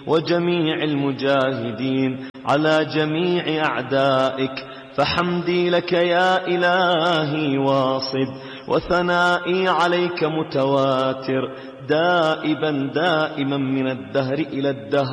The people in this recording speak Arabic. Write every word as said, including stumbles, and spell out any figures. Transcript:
وجميع المجاهدين على جميع أعدائك، فحمدي لك يا إلهي واصب، وثنائي عليك متواتر دائبا دائما من الدهر إلى الدهر.